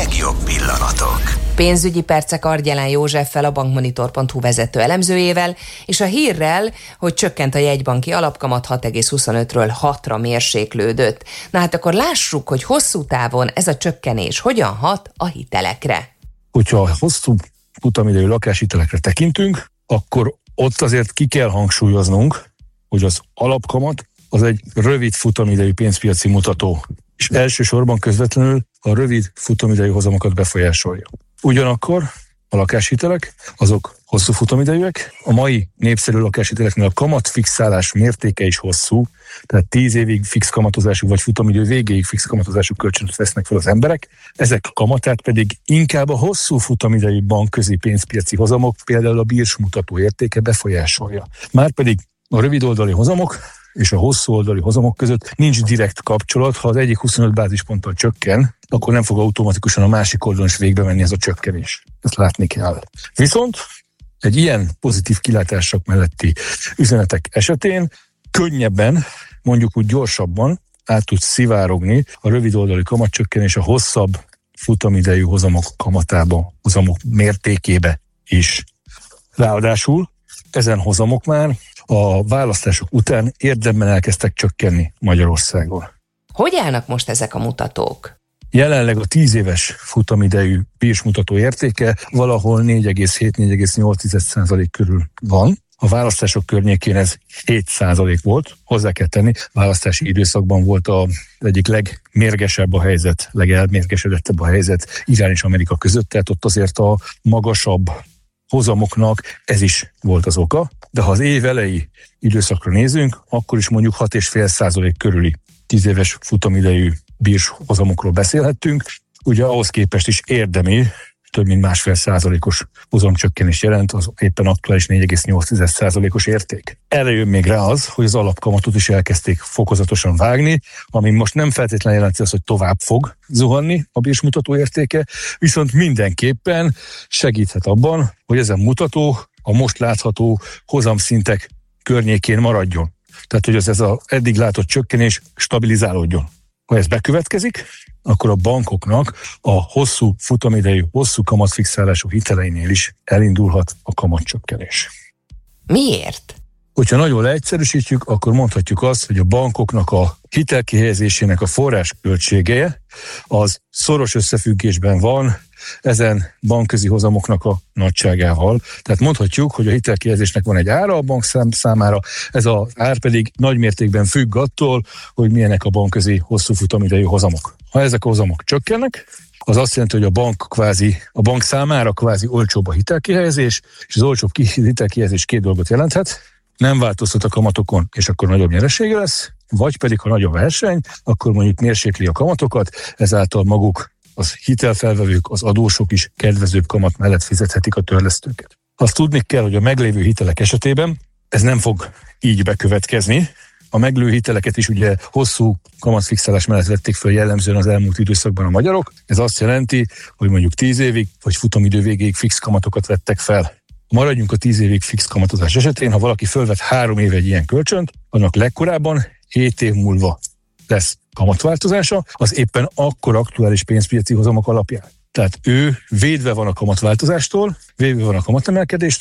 legjobb pillanatok. Pénzügyi percek Argyelán Józseffel, a bankmonitor.hu vezető elemzőjével, és a hírrel, hogy csökkent a jegybanki alapkamat 6,25-ről 6-ra mérséklődött. Na hát akkor lássuk, hogy hosszú távon ez a csökkenés hogyan hat a hitelekre. Hogyha a hosszú futamidejű lakáshitelekre tekintünk, akkor ott azért ki kell hangsúlyoznunk, hogy az alapkamat az egy rövid futamidejű pénzpiaci mutató, és elsősorban közvetlenül a rövid futamidejű hozamokat befolyásolja. Ugyanakkor a lakáshitelek, azok hosszú futamidejűek. A mai népszerű lakáshiteleknél a kamatfixálás mértéke is hosszú, tehát 10 évig fix kamatozású vagy futamidő végéig fix kamatozású kölcsönt vesznek fel az emberek. Ezek kamatát pedig inkább a hosszú futamidejű bankközi pénzpiaci hozamok, például a bírsmutató értéke befolyásolja. Márpedig a rövid oldali hozamok és a hosszú oldali hozamok között nincs direkt kapcsolat. Ha az egyik 25 bázisponttal csökken, akkor nem fog automatikusan a másik oldalon is végbe menni ez a csökkenés. Ezt látni kell. Viszont egy ilyen pozitív kilátások melletti üzenetek esetén könnyebben, mondjuk úgy gyorsabban át tud szivárogni a rövid oldali kamatcsökkenés a hosszabb futamidejű hozamok kamatába, hozamok mértékébe is. Ráadásul ezen hozamok már a választások után érdemben elkezdtek csökkenni Magyarországon. Hogy állnak most ezek a mutatók? Jelenleg a 10 éves futamidejű bírsmutató értéke valahol 4,7-4,8% körül van. A választások környékén ez 7% volt, hozzá kell tenni. Választási időszakban volt az egyik legmérgesebb a helyzet, legelmérgesedettebb a helyzet Irán és Amerika között, tehát ott azért a magasabb hozamoknak ez is volt az oka, de ha az év elejé időszakra nézünk, akkor is mondjuk 6,5% körüli 10 éves futamidejű bírshozamokról beszélhettünk. Ugye ahhoz képest is érdemi, több mint 1,5%-os hozamcsökkenés jelent, az éppen aktuális 4,8%-os érték. Erre jön még rá az, hogy az alapkamatot is elkezdték fokozatosan vágni, ami most nem feltétlenül jelenti azt, hogy tovább fog zuhanni a bírsmutató értéke, viszont mindenképpen segíthet abban, hogy ez a mutató a most látható hozamszintek környékén maradjon. Tehát, hogy ez az eddig látott csökkenés stabilizálódjon. Ha ez bekövetkezik, akkor a bankoknak a hosszú futamidejű, hosszú kamatfixálású hiteleinél is elindulhat a kamatcsökkenés. Miért? Hogyha nagyon leegyszerűsítjük, akkor mondhatjuk azt, hogy a bankoknak a hitelkihelyezésének a forrásköltsége az szoros összefüggésben van ezen bankközi hozamoknak a nagyságával. Tehát mondhatjuk, hogy a hitelkihelyezésnek van egy ára a bank számára, ez az ár pedig nagymértékben függ attól, hogy milyenek a bankközi hosszú futamidejű hozamok. Ha ezek a hozamok csökkennek, az azt jelenti, hogy a bank számára kvázi olcsóbb a hitelkihelyezés, és az olcsóbb hitelkihelyezés két dolgot jelenthet: nem változtat a kamatokon, és akkor nagyobb nyeresége lesz, vagy pedig, ha nagy a verseny, akkor mondjuk mérsékli a kamatokat, ezáltal maguk az hitelfelvevők, az adósok is kedvezőbb kamat mellett fizethetik a törlesztőket. Azt tudni kell, hogy a meglévő hitelek esetében ez nem fog így bekövetkezni. A meglévő hiteleket is ugye hosszú kamatfixálás mellett vették föl jellemzően az elmúlt időszakban a magyarok. Ez azt jelenti, hogy mondjuk 10 évig vagy futamidő végéig fix kamatokat vettek fel. Maradjunk a 10 évig fix kamatozás esetén, ha valaki fölvet 3 éve egy ilyen kölcsönt, annak legkorábban 7 év múlva lesz kamatváltozása, az éppen akkor aktuális pénzpiaci hozamok alapján. Tehát ő védve van a kamatváltozástól, védve van a kamatemelkedéstől,